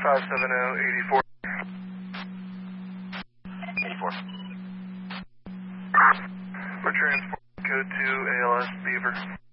570 84. 84. We're transporting code 2 ALS Beaver.